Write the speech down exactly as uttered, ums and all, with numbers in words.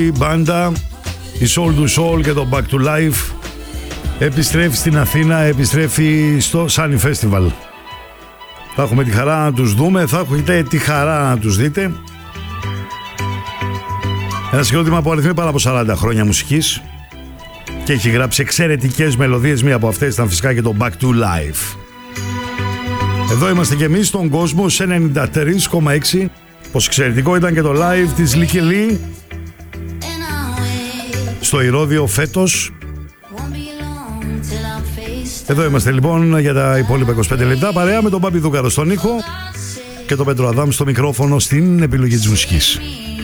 Η μπάντα, η Soul to Soul και το Back to Life επιστρέφει στην Αθήνα, επιστρέφει στο Sunny Festival. Θα έχουμε τη χαρά να τους δούμε, θα έχετε τη χαρά να τους δείτε. Ένα συγκρότημα που αριθμεί πάνω από σαράντα χρόνια μουσικής και έχει γράψει εξαιρετικές μελωδίες. Μία από αυτές ήταν φυσικά και το Back to Life. Εδώ είμαστε και εμείς στον κόσμο σε ενενήντα τρία κόμμα έξι. Πως εξαιρετικό ήταν και το live της Λίκη Λί στο Ηρώδειο φέτος. Εδώ είμαστε λοιπόν για τα υπόλοιπα είκοσι πέντε λεπτά παρέα με τον Μπάμπη Δούκαρο στον ήχο και τον Πέτρο Αδάμ στο μικρόφωνο στην επιλογή της μουσικής.